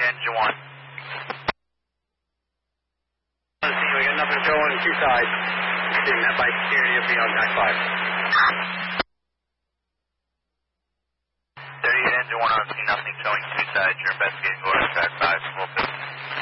engine 1. Let's see, we got nothing showing two sides. Seeing that by security will be on track 5. 38 engine 1 on scene, nothing showing two sides. You're investigating order track 5, full 50.